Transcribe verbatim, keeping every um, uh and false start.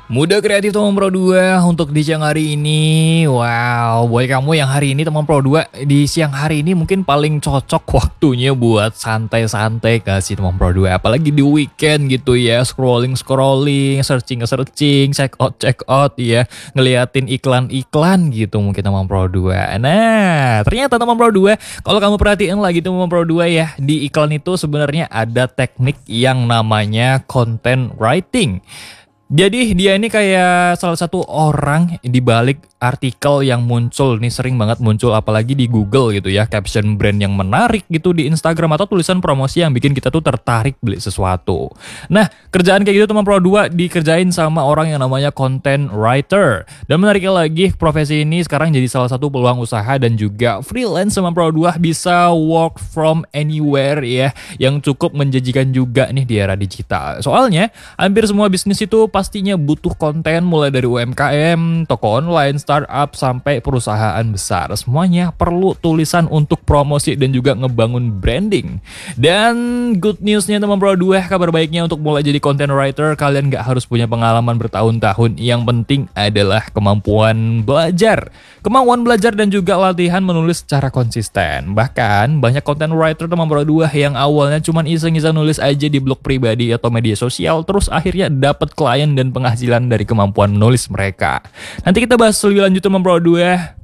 Muda kreatif teman Pro dua untuk di siang hari ini. Wow, buat kamu yang hari ini teman Pro dua di siang hari ini mungkin paling cocok waktunya buat santai-santai kasih teman Pro dua. Apalagi di weekend gitu ya, scrolling-scrolling, searching-searching, check out check out ya, ngeliatin iklan-iklan gitu mungkin teman Pro dua. Nah, ternyata teman Pro dua, kalau kamu perhatiin lagi teman Pro dua ya, di iklan itu sebenarnya ada teknik yang namanya content writing. Jadi dia ini kayak salah satu orang di balik artikel yang muncul nih, sering banget muncul apalagi di Google gitu ya, caption brand yang menarik gitu di Instagram atau tulisan promosi yang bikin kita tuh tertarik beli sesuatu. Nah, kerjaan kayak gitu teman Pro dua dikerjain sama orang yang namanya content writer. Dan menariknya lagi, profesi ini sekarang jadi salah satu peluang usaha dan juga freelance teman Pro dua, bisa work from anywhere ya, yang cukup menjanjikan juga nih di era digital. Soalnya hampir semua bisnis itu pastinya butuh konten, mulai dari U M K M, toko online, startup, sampai perusahaan besar. Semuanya perlu tulisan untuk promosi dan juga ngebangun branding. Dan good newsnya teman Pro dua, kabar baiknya untuk mulai jadi content writer, kalian gak harus punya pengalaman bertahun-tahun. Yang penting adalah kemampuan belajar. Kemampuan belajar dan juga latihan menulis secara konsisten. Bahkan banyak content writer teman Pro dua yang awalnya cuma iseng-iseng nulis aja di blog pribadi atau media sosial, terus akhirnya dapat klien dan penghasilan dari kemampuan menulis mereka. Nanti kita bahas lebih lanjut teman Pro dua.